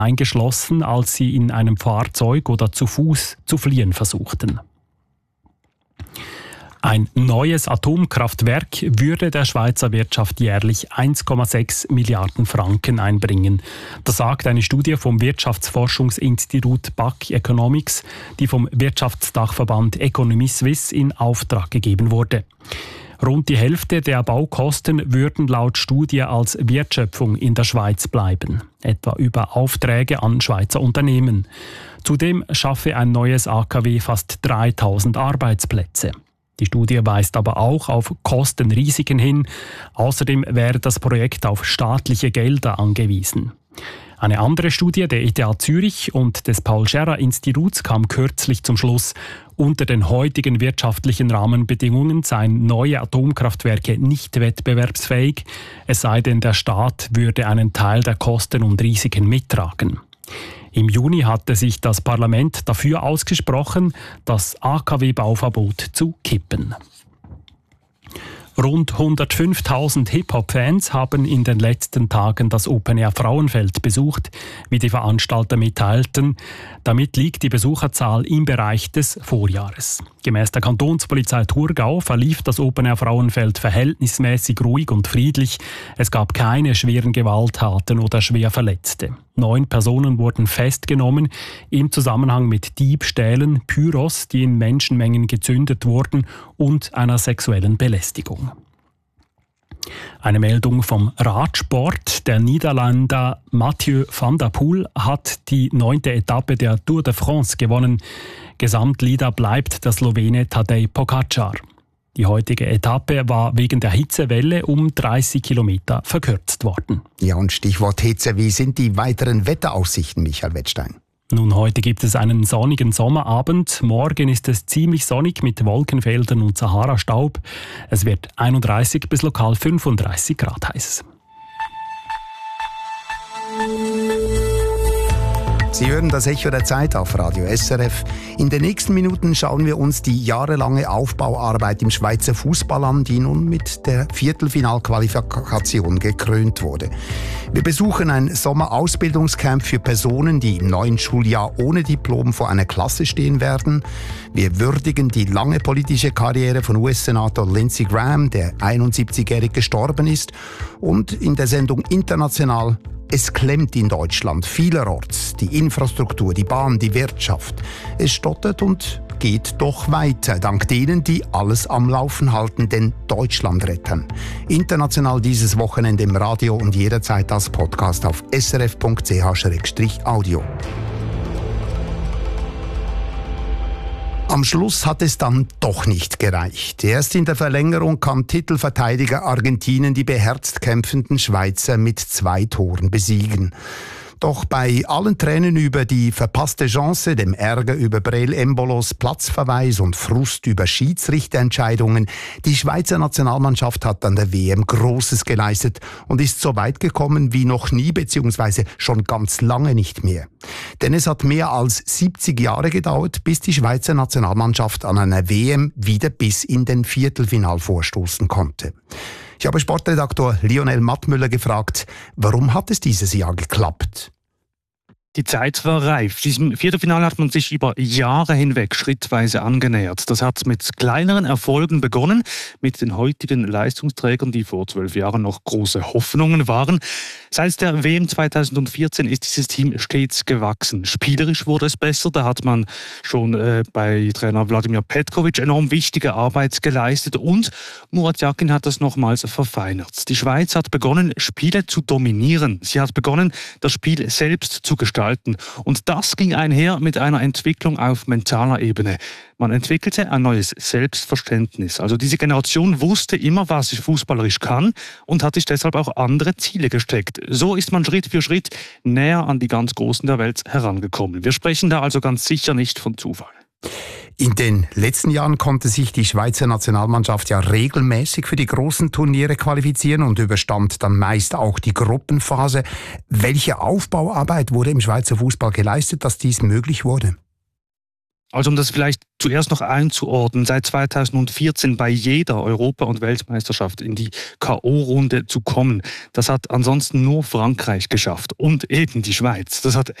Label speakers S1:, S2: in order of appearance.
S1: eingeschlossen, als sie in einem Fahrzeug oder zu Fuß zu fliehen versuchten. Ein neues Atomkraftwerk würde der Schweizer Wirtschaft jährlich 1,6 Milliarden Franken einbringen. Das sagt eine Studie vom Wirtschaftsforschungsinstitut BAC Economics, die vom Wirtschaftsdachverband Economy Suisse in Auftrag gegeben wurde. Rund die Hälfte der Baukosten würden laut Studie als Wertschöpfung in der Schweiz bleiben, etwa über Aufträge an Schweizer Unternehmen. Zudem schaffe ein neues AKW fast 3000 Arbeitsplätze. Die Studie weist aber auch auf Kostenrisiken hin. Außerdem wäre das Projekt auf staatliche Gelder angewiesen. Eine andere Studie der ETH Zürich und des Paul-Scherrer-Instituts kam kürzlich zum Schluss, unter den heutigen wirtschaftlichen Rahmenbedingungen seien neue Atomkraftwerke nicht wettbewerbsfähig, es sei denn, der Staat würde einen Teil der Kosten und Risiken mittragen. Im Juni hatte sich das Parlament dafür ausgesprochen, das AKW-Bauverbot zu kippen. Rund 105.000 Hip-Hop-Fans haben in den letzten Tagen das Open-Air Frauenfeld besucht, wie die Veranstalter mitteilten. Damit liegt die Besucherzahl im Bereich des Vorjahres. Gemäss der Kantonspolizei Thurgau verlief das Open-Air Frauenfeld verhältnismäßig ruhig und friedlich. Es gab keine schweren Gewalttaten oder Schwerverletzte. 9 Personen wurden festgenommen im Zusammenhang mit Diebstählen, Pyros, die in Menschenmengen gezündet wurden, und einer sexuellen Belästigung. Eine Meldung vom Radsport. Der Niederländer Mathieu van der Poel hat die 9. Etappe der Tour de France gewonnen. Gesamtleader bleibt der Slowene Tadej Pogačar. Die heutige Etappe war wegen der Hitzewelle um 30 Kilometer verkürzt worden.
S2: Ja, und Stichwort Hitze. Wie sind die weiteren Wetteraussichten, Michael Wettstein?
S1: Nun, heute gibt es einen sonnigen Sommerabend. Morgen ist es ziemlich sonnig mit Wolkenfeldern und Sahara-Staub. Es wird 31 bis lokal 35 Grad heiß.
S2: Sie hören das Echo der Zeit auf Radio SRF. In den nächsten Minuten schauen wir uns die jahrelange Aufbauarbeit im Schweizer Fußball an, die nun mit der Viertelfinalqualifikation gekrönt wurde. Wir besuchen ein Sommerausbildungscamp für Personen, die im neuen Schuljahr ohne Diplom vor einer Klasse stehen werden. Wir würdigen die lange politische Karriere von US-Senator Lindsey Graham, der 71-jährig gestorben ist. Und in der Sendung International: Es klemmt in Deutschland vielerorts. Die Infrastruktur, die Bahn, die Wirtschaft. Es stottert und geht doch weiter, dank denen, die alles am Laufen halten, den Deutschland retten. International dieses Wochenende im Radio und jederzeit als Podcast auf srf.ch/audio. Am Schluss hat es dann doch nicht gereicht. Erst in der Verlängerung kann Titelverteidiger Argentinien die beherzt kämpfenden Schweizer mit 2 Toren besiegen. Doch bei allen Tränen über die verpasste Chance, dem Ärger über Breel Embolos Platzverweis und Frust über Schiedsrichterentscheidungen, die Schweizer Nationalmannschaft hat an der WM Großes geleistet und ist so weit gekommen wie noch nie bzw. schon ganz lange nicht mehr. Denn es hat mehr als 70 Jahre gedauert, bis die Schweizer Nationalmannschaft an einer WM wieder bis in den Viertelfinal vorstoßen konnte. Ich habe Sportredaktor Lionel Mattmüller gefragt, warum hat es dieses Jahr geklappt?
S3: Die Zeit war reif. Diesem Viertelfinale hat man sich über Jahre hinweg schrittweise angenähert. Das hat mit kleineren Erfolgen begonnen, mit den heutigen Leistungsträgern, die vor 12 Jahren noch große Hoffnungen waren. Seit der WM 2014 ist dieses Team stets gewachsen. Spielerisch wurde es besser. Da hat man schon bei Trainer Wladimir Petkovic enorm wichtige Arbeit geleistet. Und Murat Yakin hat das nochmals verfeinert. Die Schweiz hat begonnen, Spiele zu dominieren. Sie hat begonnen, das Spiel selbst zu gestalten. Und das ging einher mit einer Entwicklung auf mentaler Ebene. Man entwickelte ein neues Selbstverständnis. Also diese Generation wusste immer, was sie fußballerisch kann und hat sich deshalb auch andere Ziele gesteckt. So ist man Schritt für Schritt näher an die ganz Großen der Welt herangekommen. Wir sprechen da also ganz sicher nicht von Zufall.
S2: In den letzten Jahren konnte sich die Schweizer Nationalmannschaft ja regelmäßig für die großen Turniere qualifizieren und überstand dann meist auch die Gruppenphase. Welche Aufbauarbeit wurde im Schweizer Fußball geleistet, dass dies möglich wurde?
S3: Also um das vielleicht zuerst noch einzuordnen, seit 2014 bei jeder Europa- und Weltmeisterschaft in die K.O.-Runde zu kommen, das hat ansonsten nur Frankreich geschafft und eben die Schweiz. Das hat